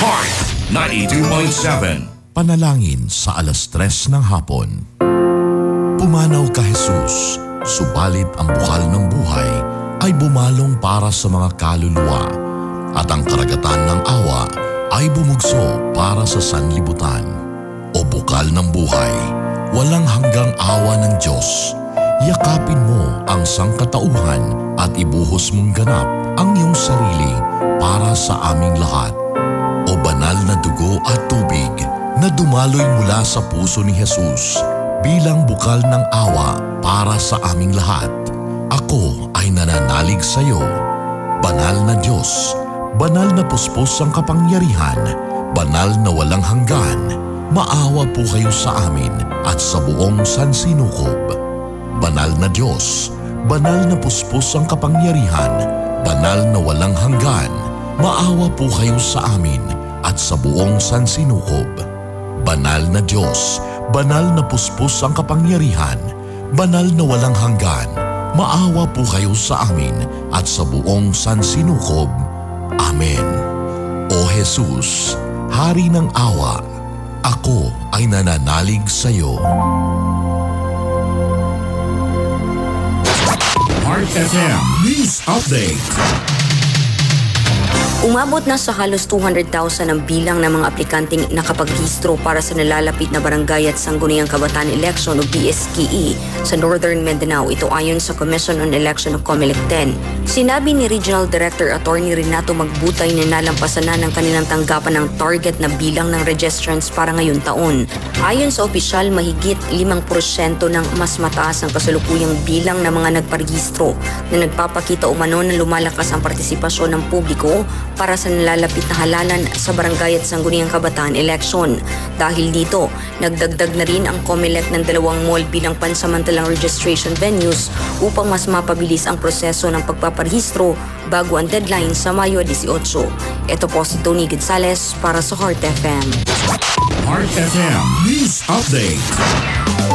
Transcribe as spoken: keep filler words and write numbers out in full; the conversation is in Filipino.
Heart ninety-two point seven. Panalangin sa alas tres ng hapon. Pumanaw ka Jesus, subalit ang bukal ng buhay ay bumalong para sa mga kaluluwa at ang karagatan ng awa ay bumugso para sa sanlibutan. O bukal ng buhay, walang hanggang awa ng Diyos, yakapin mo ang sangkatauhan at ibuhos mong ganap ang iyong sarili para sa aming lahat. O banal na dugo at tubig na dumaloy mula sa puso ni Jesus bilang bukal ng awa para sa aming lahat. Ako ay nananalig sa iyo. Banal na Diyos, banal na puspos ang kapangyarihan, banal na walang hanggan, maawa po kayo sa amin at sa buong sansinukob. Banal na Diyos, banal na puspos ang kapangyarihan, banal na walang hanggan, maawa po kayo sa amin at sa buong sansinukob. Banal na Diyos, banal na puspos ang kapangyarihan, banal na walang hanggan, maawa po kayo sa amin at sa buong sansinukob. Amen. O Jesus, Hari ng awa, ako ay nananalig sa iyo. Heart F M News Update. Umabot na sa halos two hundred thousand ang bilang ng mga aplikanteng nakapagrehistro para sa nalalapit na barangay at sangguniang kabataan election o B S K E sa Northern Mindanao. Ito ayon sa Commission on Election o COMELEC ten. Sinabi ni Regional Director Attorney Renato Magbutay na nalampasan na ng kanilang tanggapan ng target na bilang ng registrants para ngayong taon. Ayon sa opisyal, mahigit limang porsyento ng mas mataas ang kasalukuyang bilang ng mga nagparehistro na nagpapakita umano na lumalakas ang partisipasyon ng publiko para sa nalalapit na halalan sa barangay at sangguniang kabataan election. Dahil dito, nagdagdag na rin ang COMELEC ng dalawang mall bilang pansamantalang registration venues upang mas mapabilis ang proseso ng pagpaparehistro bago ang deadline sa Mayo eighteen. Ito po si Tony Gonzales para sa Heart F M. Heart F M News Update.